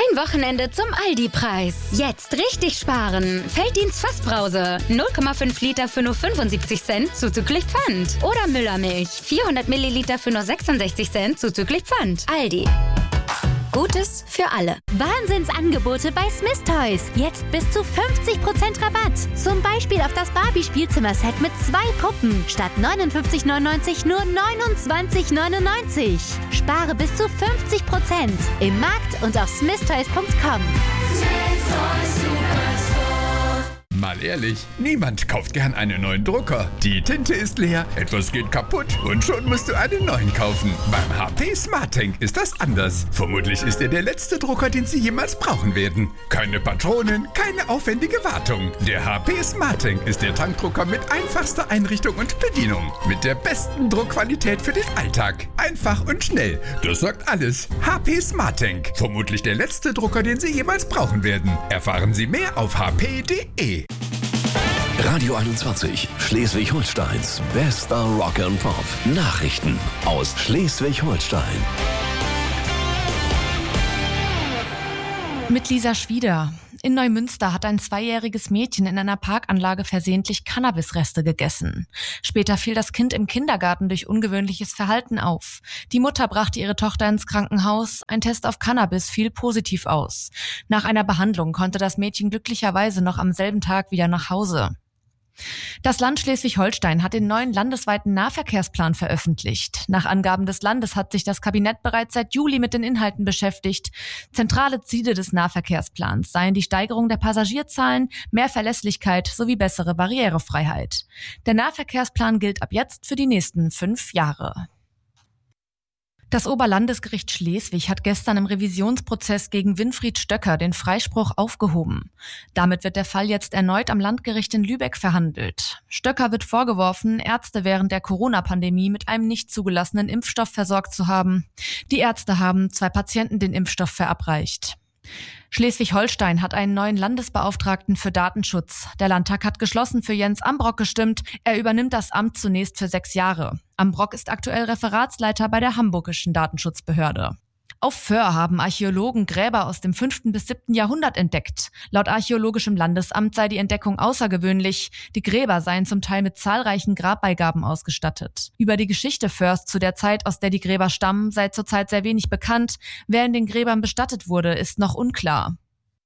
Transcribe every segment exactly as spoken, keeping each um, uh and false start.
Ein Wochenende zum Aldi-Preis. Jetzt richtig sparen. Felddienst Fassbrause. null Komma fünf Liter für nur fünfundsiebzig Cent zuzüglich Pfand. Oder Müllermilch. vierhundert Milliliter für nur sechsundsechzig Cent zuzüglich Pfand. Aldi. Gutes für alle. Wahnsinnsangebote bei Smith Toys. Jetzt bis zu fünfzig Prozent Rabatt. Zum Beispiel auf das Barbie-Spielzimmerset mit zwei Puppen. Statt neunundfünfzig neunundneunzig nur neunundzwanzig neunundneunzig. Spare bis zu fünfzig Prozent. Im Markt und auf smith toys punkt com. Mal ehrlich, niemand kauft gern einen neuen Drucker. Die Tinte ist leer, etwas geht kaputt und schon musst du einen neuen kaufen. Beim H P SmartTank ist das anders. Vermutlich ist er der letzte Drucker, den Sie jemals brauchen werden. Keine Patronen, keine aufwendige Wartung. Der H P SmartTank ist der Tankdrucker mit einfachster Einrichtung und Bedienung. Mit der besten Druckqualität für den Alltag. Einfach und schnell. Das sagt alles. H P SmartTank. Vermutlich der letzte Drucker, den Sie jemals brauchen werden. Erfahren Sie mehr auf h p punkt d e. Radio einundzwanzig, Schleswig-Holsteins bester Rock and Pop. Nachrichten aus Schleswig-Holstein. Mit Lisa Schwieder. In Neumünster hat ein zweijähriges Mädchen in einer Parkanlage versehentlich Cannabisreste gegessen. Später fiel das Kind im Kindergarten durch ungewöhnliches Verhalten auf. Die Mutter brachte ihre Tochter ins Krankenhaus. Ein Test auf Cannabis fiel positiv aus. Nach einer Behandlung konnte das Mädchen glücklicherweise noch am selben Tag wieder nach Hause. Das Land Schleswig-Holstein hat den neuen landesweiten Nahverkehrsplan veröffentlicht. Nach Angaben des Landes hat sich das Kabinett bereits seit Juli mit den Inhalten beschäftigt. Zentrale Ziele des Nahverkehrsplans seien die Steigerung der Passagierzahlen, mehr Verlässlichkeit sowie bessere Barrierefreiheit. Der Nahverkehrsplan gilt ab jetzt für die nächsten fünf Jahre. Das Oberlandesgericht Schleswig hat gestern im Revisionsprozess gegen Winfried Stöcker den Freispruch aufgehoben. Damit wird der Fall jetzt erneut am Landgericht in Lübeck verhandelt. Stöcker wird vorgeworfen, Ärzte während der Corona-Pandemie mit einem nicht zugelassenen Impfstoff versorgt zu haben. Die Ärzte haben zwei Patienten den Impfstoff verabreicht. Schleswig-Holstein hat einen neuen Landesbeauftragten für Datenschutz. Der Landtag hat geschlossen für Jens Ambrock gestimmt. Er übernimmt das Amt zunächst für sechs Jahre. Ambrock ist aktuell Referatsleiter bei der Hamburgischen Datenschutzbehörde. Auf Föhr haben Archäologen Gräber aus dem fünften bis siebten Jahrhundert entdeckt. Laut Archäologischem Landesamt sei die Entdeckung außergewöhnlich. Die Gräber seien zum Teil mit zahlreichen Grabbeigaben ausgestattet. Über die Geschichte Föhrs zu der Zeit, aus der die Gräber stammen, sei zurzeit sehr wenig bekannt. Wer in den Gräbern bestattet wurde, ist noch unklar.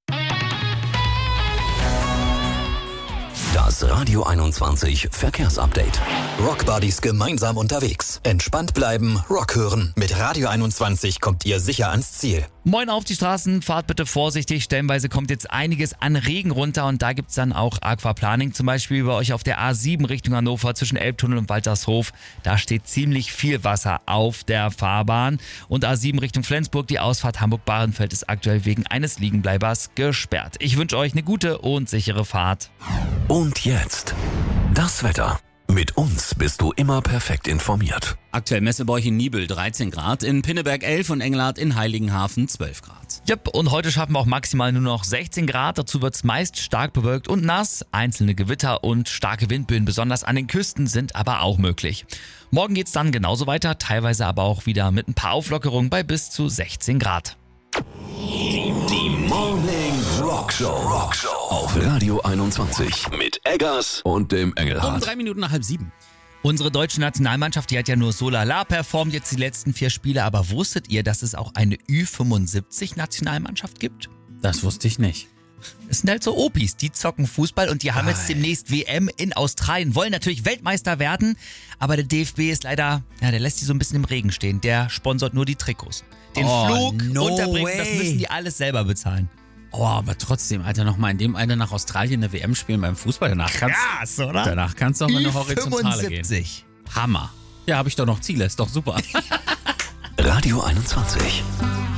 Das Radio einundzwanzig Verkehrsupdate. Rockbuddies gemeinsam unterwegs. Entspannt bleiben, Rock hören. Mit Radio einundzwanzig kommt ihr sicher ans Ziel. Moin auf die Straßen, fahrt bitte vorsichtig. Stellenweise kommt jetzt einiges an Regen runter und da gibt's dann auch Aquaplaning. Zum Beispiel bei euch auf der A sieben Richtung Hannover zwischen Elbtunnel und Waltershof. Da steht ziemlich viel Wasser auf der Fahrbahn. Und A sieben Richtung Flensburg, die Ausfahrt Hamburg-Bahrenfeld ist aktuell wegen eines Liegenbleibers gesperrt. Ich wünsche euch eine gute und sichere Fahrt. Und jetzt das Wetter. Mit uns bist du immer perfekt informiert. Aktuell Messebäuch in Niebüll dreizehn Grad, in Pinneberg elf und Engelhardt in Heiligenhafen zwölf Grad. Yep, und heute schaffen wir auch maximal nur noch sechzehn Grad. Dazu wird's meist stark bewölkt und nass. Einzelne Gewitter und starke Windböen, besonders an den Küsten, sind aber auch möglich. Morgen geht's dann genauso weiter, teilweise aber auch wieder mit ein paar Auflockerungen bei bis zu sechzehn Grad. Die Morning Rock Show. Rock Show auf Radio einundzwanzig mit Eggers und dem Engelhardt. Um drei Minuten nach halb sieben. Unsere deutsche Nationalmannschaft, die hat ja nur so lala performt jetzt die letzten vier Spiele. Aber wusstet ihr, dass es auch eine Ü fünfundsiebzig Nationalmannschaft gibt? Das wusste ich nicht. Es sind halt so Opis, die zocken Fußball und die haben Ei. jetzt demnächst W M in Australien, wollen natürlich Weltmeister werden, aber der D F B ist leider, ja, der lässt die so ein bisschen im Regen stehen, der sponsort nur die Trikots. Den Oh, Flug no unterbringen, way. das müssen die alles selber bezahlen. Oh, aber trotzdem, Alter, nochmal in dem Alter nach Australien eine W M spielen beim Fußball, danach kannst, Krass, oder? danach kannst du auch mal eine Horizontale gehen. Ü fünfundsiebzig. Hammer. Ja, habe ich doch noch Ziele, ist doch super. Radio einundzwanzig.